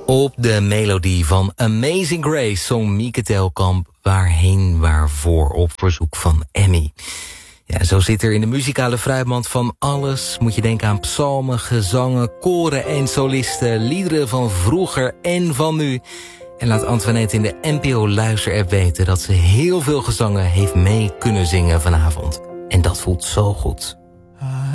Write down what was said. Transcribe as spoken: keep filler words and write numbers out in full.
Op de melodie van Amazing Grace zong Mieke Telkamp Waarheen Waarvoor op verzoek van Emmy. Ja, zo zit er in de muzikale fruitmand van alles. Moet je denken aan psalmen, gezangen, koren en solisten, liederen van vroeger en van nu. En laat Antoinette in de N P O Luister-app weten dat ze heel veel gezangen heeft mee kunnen zingen vanavond. En dat voelt zo goed.